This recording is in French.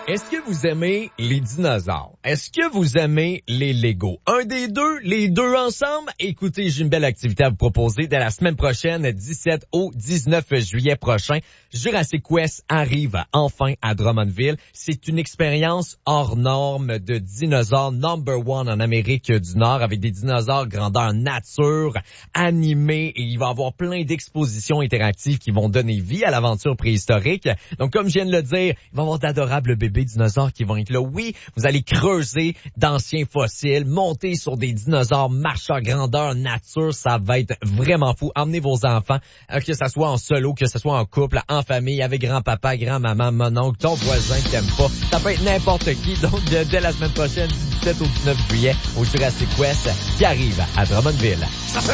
Est-ce que vous aimez les dinosaures? Est-ce que vous aimez les Legos? Un des deux, les deux ensemble? Écoutez, j'ai une belle activité à vous proposer dès la semaine prochaine, 17 au 19 juillet prochain. Jurassic Quest arrive enfin à Drummondville. C'est une expérience hors norme de dinosaures number one en Amérique du Nord avec des dinosaures grandeur nature, animés, et il va y avoir plein d'expositions interactives qui vont donner vie à l'aventure préhistorique. Donc, comme je viens de le dire, il va y avoir d'adorables bébés dinosaures qui vont être là. Oui, vous allez creuser d'anciens fossiles, monter sur des dinosaures marcheurs grandeur nature, ça va être vraiment fou. Emmenez vos enfants, que ça soit en solo, que ce soit en couple, en famille, avec grand-papa, grand-maman, mon oncle, ton voisin qui t'aime pas. Ça peut être n'importe qui. Donc, dès la semaine prochaine, du 17 au 19 juillet, au Jurassic Quest qui arrive à Drummondville.